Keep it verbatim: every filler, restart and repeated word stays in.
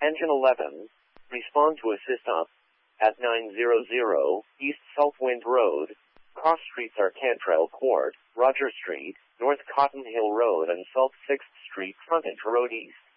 Engine eleven, respond to assist up, at nine hundred East Southwind Road, Cross Streets are Cantrell Court, Roger Street, North Cotton Hill Road and South sixth Street Frontage Road East.